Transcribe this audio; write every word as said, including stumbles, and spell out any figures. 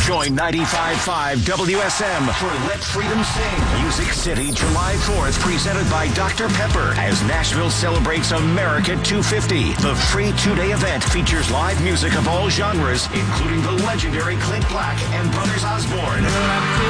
Join ninety-five point five W S M for Let Freedom Sing. Music City, July fourth, presented by Doctor Pepper as Nashville celebrates America two fifty. The free two-day event features live music of all genres, including the legendary Clint Black and Brothers Osborne.